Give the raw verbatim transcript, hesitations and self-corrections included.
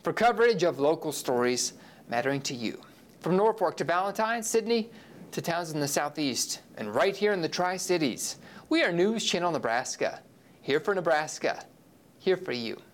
for coverage of local stories mattering to you. From Norfolk to Valentine, Sydney to towns in the southeast, and right here in the Tri-Cities, we are News Channel Nebraska. Here for Nebraska, here for you.